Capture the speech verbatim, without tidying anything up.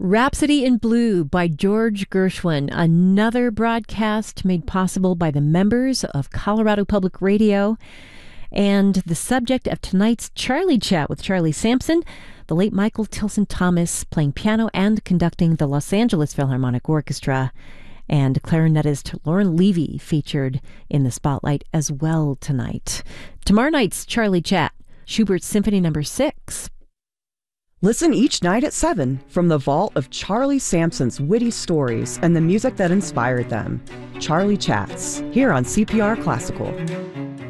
Rhapsody in Blue by George Gershwin, another broadcast made possible by the members of Colorado Public Radio. And the subject of tonight's Charlie Chat with Charlie Sampson, the late Michael Tilson Thomas playing piano and conducting the Los Angeles Philharmonic Orchestra. And clarinetist Lauren Levy featured in the spotlight as well tonight. Tomorrow night's Charlie Chat, Schubert's Symphony Number six. Listen each night at seven from the vault of Charlie Sampson's witty stories and the music that inspired them. Charlie Chats, here on C P R Classical.